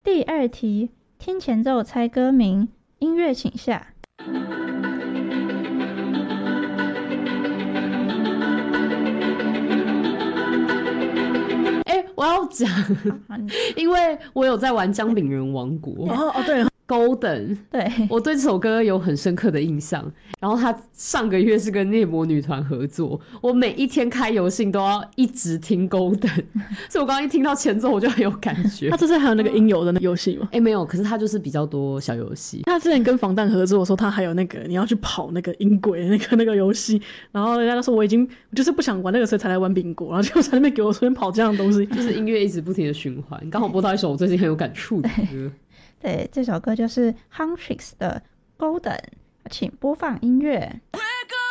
第2题，听前奏猜歌名，音乐请下。 我要讲，因为我有在玩姜饼人王国。 对 ，Golden， 对， 我对这首歌有很深刻的印象。然后他上个月是跟猎魔女团合作，我每一天开游戏都要一直听 Golden， 所以我刚刚一听到前奏我就很有感觉。 他这次还有那个音游的那游戏吗？ 没有，可是他就是比较多小游戏。 他之前跟防弹合作的时候，他还有那个你要去跑那个音轨那个游戏，然后人家都说我就是不想玩那个，所以才来玩苹果，然后结果在那边给我随便跑这样的东西， 就是音乐一直不停的循环。刚好播到一首我最近很有感触的歌。 对，这首歌就是 Huntrix 的 Golden， 请播放音乐。